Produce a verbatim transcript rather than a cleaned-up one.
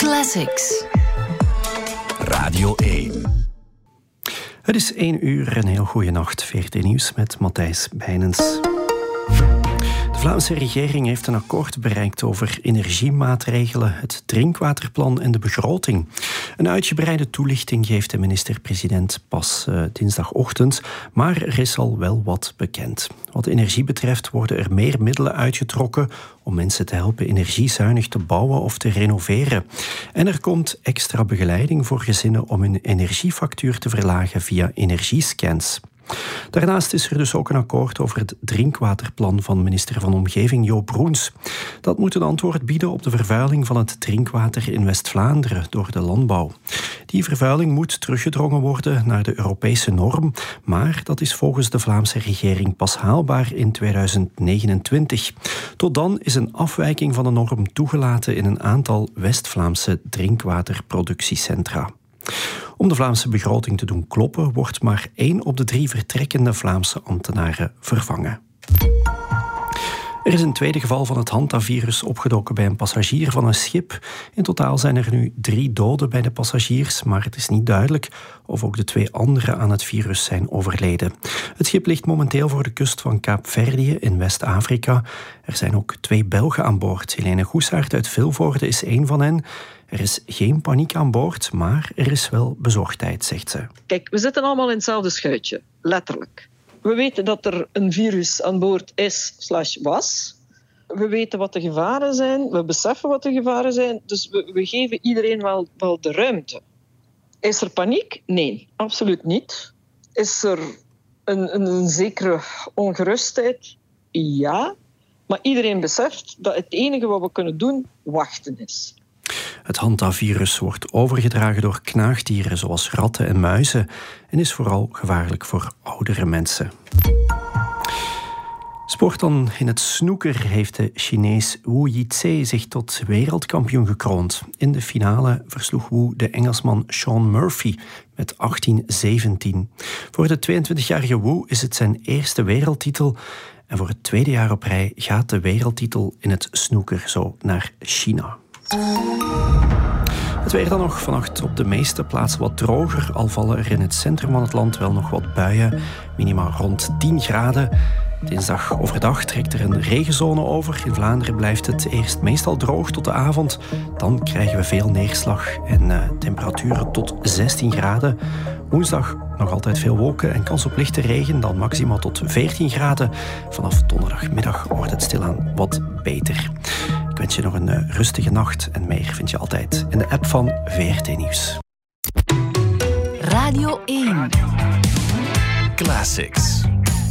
Classics. Radio één. Het is één uur, een heel goede nacht. V R T Nieuws met Matthijs Bijnens. De Vlaamse regering heeft een akkoord bereikt over energiemaatregelen, het drinkwaterplan en de begroting. Een uitgebreide toelichting geeft de minister-president pas uh, dinsdagochtend, maar er is al wel wat bekend. Wat energie betreft worden er meer middelen uitgetrokken om mensen te helpen energiezuinig te bouwen of te renoveren. En er komt extra begeleiding voor gezinnen om hun energiefactuur te verlagen via energiescans. Daarnaast is er dus ook een akkoord over het drinkwaterplan van minister van Omgeving Joop Roens. Dat moet een antwoord bieden op de vervuiling van het drinkwater in West-Vlaanderen door de landbouw. Die vervuiling moet teruggedrongen worden naar de Europese norm, maar dat is volgens de Vlaamse regering pas haalbaar in tweeduizend negenentwintig. Tot dan is een afwijking van de norm toegelaten in een aantal West-Vlaamse drinkwaterproductiecentra. Om de Vlaamse begroting te doen kloppen, wordt maar één op de drie vertrekkende Vlaamse ambtenaren vervangen. Er is een tweede geval van het hantavirus opgedoken bij een passagier van een schip. In totaal zijn er nu drie doden bij de passagiers, maar het is niet duidelijk of ook de twee anderen aan het virus zijn overleden. Het schip ligt momenteel voor de kust van Kaapverdië in West-Afrika. Er zijn ook twee Belgen aan boord. Helene Goesaert uit Vilvoorde is één van hen. Er is geen paniek aan boord, maar er is wel bezorgdheid, zegt ze. Kijk, we zitten allemaal in hetzelfde schuitje, letterlijk. We weten dat er een virus aan boord is slash was. We weten wat de gevaren zijn, we beseffen wat de gevaren zijn, dus we, we geven iedereen wel, wel de ruimte. Is er paniek? Nee, absoluut niet. Is er een, een, een zekere ongerustheid? Ja. Maar iedereen beseft dat het enige wat we kunnen doen, wachten is. Het hantavirus wordt overgedragen door knaagdieren zoals ratten en muizen en is vooral gevaarlijk voor oudere mensen. Sport dan. In het snooker heeft de Chinees Wu Yizhe zich tot wereldkampioen gekroond. In de finale versloeg Wu de Engelsman Shaun Murphy met achttien zeventien. Voor de tweeëntwintigjarige Wu is het zijn eerste wereldtitel. En voor het tweede jaar op rij gaat de wereldtitel in het snooker zo naar China. Het weer dan nog. Vannacht op de meeste plaatsen wat droger. Al vallen er in het centrum van het land wel nog wat buien. Minima rond tien graden. Dinsdag overdag trekt er een regenzone over. In Vlaanderen blijft het eerst meestal droog tot de avond. Dan krijgen we veel neerslag en uh, temperaturen tot zestien graden. Woensdag nog altijd veel wolken en kans op lichte regen. Dan maximaal tot veertien graden. Vanaf donderdagmiddag wordt het stilaan wat beter. Ik wens je nog een uh, rustige nacht en meer vind je altijd in de app van V R T Nieuws. Radio één. Classics.